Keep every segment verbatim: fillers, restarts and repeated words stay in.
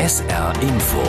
S R Info.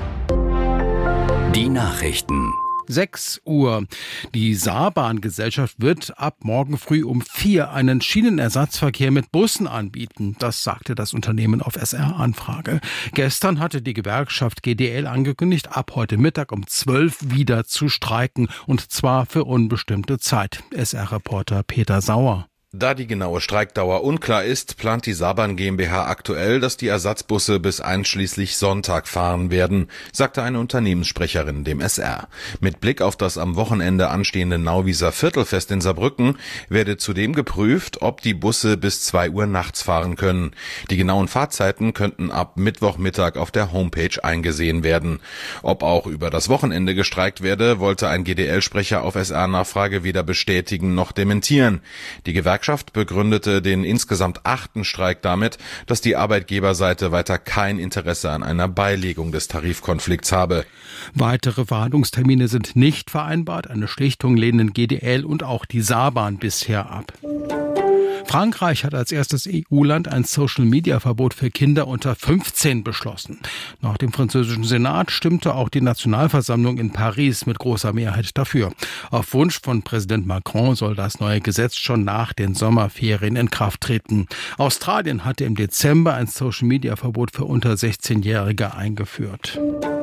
Die Nachrichten. sechs Uhr. Die Saarbahngesellschaft wird ab morgen früh um vier einen Schienenersatzverkehr mit Bussen anbieten. Das sagte das Unternehmen auf S R-Anfrage. Gestern hatte die Gewerkschaft G D L angekündigt, ab heute Mittag um zwölf wieder zu streiken. Und zwar für unbestimmte Zeit. S R-Reporter Peter Sauer. Da die genaue Streikdauer unklar ist, plant die Saarbahn GmbH aktuell, dass die Ersatzbusse bis einschließlich Sonntag fahren werden, sagte eine Unternehmenssprecherin dem S R. Mit Blick auf das am Wochenende anstehende Nauwieser Viertelfest in Saarbrücken werde zudem geprüft, ob die Busse bis zwei Uhr nachts fahren können. Die genauen Fahrzeiten könnten ab Mittwochmittag auf der Homepage eingesehen werden. Ob auch über das Wochenende gestreikt werde, wollte ein G D L-Sprecher auf S R-Nachfrage weder bestätigen noch dementieren. Die Gewerkschaft Die Gewerkschaft begründete den insgesamt achten Streik damit, dass die Arbeitgeberseite weiter kein Interesse an einer Beilegung des Tarifkonflikts habe. Weitere Verhandlungstermine sind nicht vereinbart. Eine Schlichtung lehnen G D L und auch die Saarbahn bisher ab. Frankreich hat als erstes E U-Land ein Social-Media-Verbot für Kinder unter fünfzehn beschlossen. Nach dem französischen Senat stimmte auch die Nationalversammlung in Paris mit großer Mehrheit dafür. Auf Wunsch von Präsident Macron soll das neue Gesetz schon nach den Sommerferien in Kraft treten. Australien hatte im Dezember ein Social-Media-Verbot für unter sechzehnjährige eingeführt.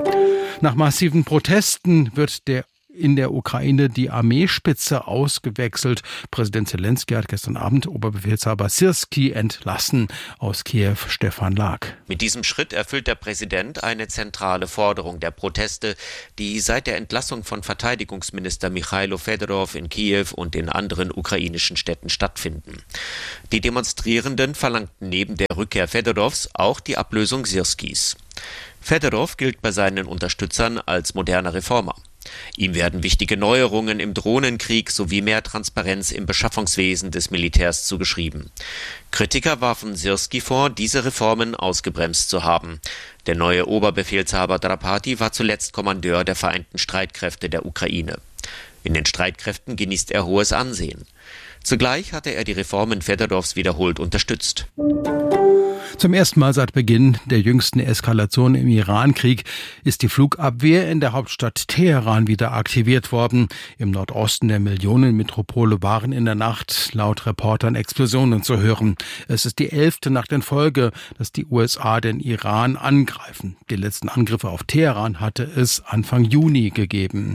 Nach massiven Protesten wird der in der Ukraine die Armeespitze ausgewechselt. Präsident Zelensky hat gestern Abend Oberbefehlshaber Syrskyi entlassen. Aus Kiew Stefan Lag. Mit diesem Schritt erfüllt der Präsident eine zentrale Forderung der Proteste, die seit der Entlassung von Verteidigungsminister Michailo Fedorov in Kiew und in anderen ukrainischen Städten stattfinden. Die Demonstrierenden verlangten neben der Rückkehr Fedorovs auch die Ablösung Syrskis. Fedorov gilt bei seinen Unterstützern als moderner Reformer. Ihm werden wichtige Neuerungen im Drohnenkrieg sowie mehr Transparenz im Beschaffungswesen des Militärs zugeschrieben. Kritiker warfen Syrskyi vor, diese Reformen ausgebremst zu haben. Der neue Oberbefehlshaber Drapati war zuletzt Kommandeur der Vereinten Streitkräfte der Ukraine. In den Streitkräften genießt er hohes Ansehen. Zugleich hatte er die Reformen Fedorovs wiederholt unterstützt. Zum ersten Mal seit Beginn der jüngsten Eskalation im Iran-Krieg ist die Flugabwehr in der Hauptstadt Teheran wieder aktiviert worden. Im Nordosten der Millionenmetropole waren in der Nacht laut Reportern Explosionen zu hören. Es ist die elfte Nacht in Folge, dass die U S A den Iran angreifen. Die letzten Angriffe auf Teheran hatte es Anfang Juni gegeben.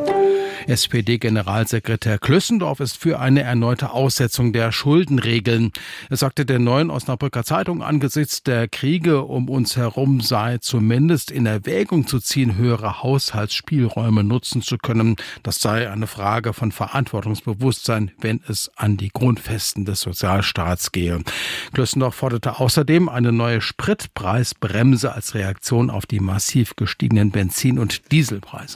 S P D-Generalsekretär Klössendorf ist für eine erneute Aussetzung der Schuldenregeln. Er sagte der Neuen Osnabrücker Zeitung, angesichts der Kriege um uns herum sei zumindest in Erwägung zu ziehen, höhere Haushaltsspielräume nutzen zu können. Das sei eine Frage von Verantwortungsbewusstsein, wenn es an die Grundfesten des Sozialstaats gehe. Klössendorf forderte außerdem eine neue Spritpreisbremse als Reaktion auf die massiv gestiegenen Benzin- und Dieselpreise.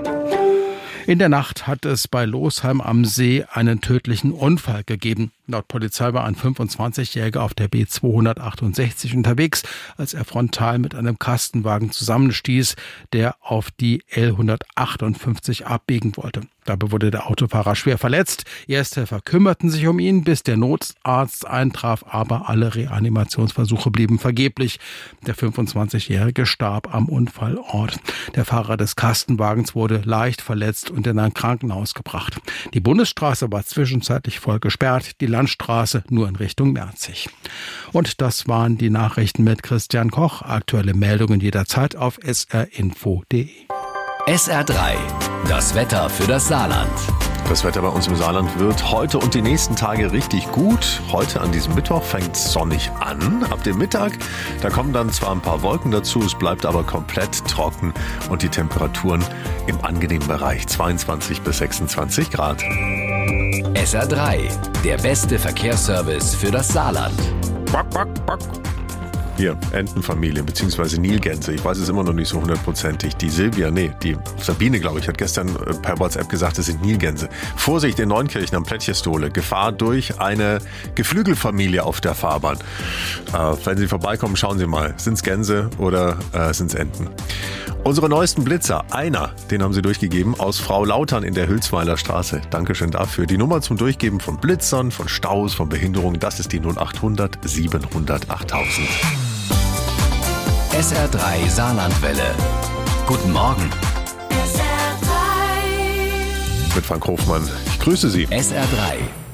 In der Nacht hat es bei Losheim am See einen tödlichen Unfall gegeben. Laut Polizei war ein fünfundzwanzigjähriger auf der B zweihundertachtundsechzig unterwegs, als er frontal mit einem Kastenwagen zusammenstieß, der auf die L hundertachtundfünfzig abbiegen wollte. Dabei wurde der Autofahrer schwer verletzt. Ersthelfer kümmerten sich um ihn, bis der Notarzt eintraf, aber alle Reanimationsversuche blieben vergeblich. Der fünfundzwanzigjährige starb am Unfallort. Der Fahrer des Kastenwagens wurde leicht verletzt und in ein Krankenhaus gebracht. Die Bundesstraße war zwischenzeitlich voll gesperrt, die Landstraße nur in Richtung Merzig. Und das waren die Nachrichten mit Christian Koch. Aktuelle Meldungen jederzeit auf s r info punkt d e. S R drei. Das Wetter für das Saarland. Das Wetter bei uns im Saarland wird heute und die nächsten Tage richtig gut. Heute an diesem Mittwoch fängt es sonnig an. Ab dem Mittag, da kommen dann zwar ein paar Wolken dazu, es bleibt aber komplett trocken und die Temperaturen im angenehmen Bereich zweiundzwanzig bis sechsundzwanzig Grad. S R drei, der beste Verkehrsservice für das Saarland. Bock, bock, bock. Hier, Entenfamilie bzw. Nilgänse. Ich weiß es immer noch nicht so hundertprozentig. Die Silvia, nee, die Sabine, glaube ich, hat gestern per WhatsApp gesagt, es sind Nilgänse. Vorsicht in Neunkirchen am Plättchestole. Gefahr durch eine Geflügelfamilie auf der Fahrbahn. Äh, wenn Sie vorbeikommen, schauen Sie mal. Sind es Gänse oder äh, sind es Enten? Unsere neuesten Blitzer, einer, den haben Sie durchgegeben, aus Frau Lautern in der Hülsweiler Straße. Dankeschön dafür. Die Nummer zum Durchgeben von Blitzern, von Staus, von Behinderungen, das ist die null achthundert siebenhundert achttausend. S R drei Saarlandwelle. Guten Morgen. Mit Frank Hofmann. Ich grüße Sie. S R drei.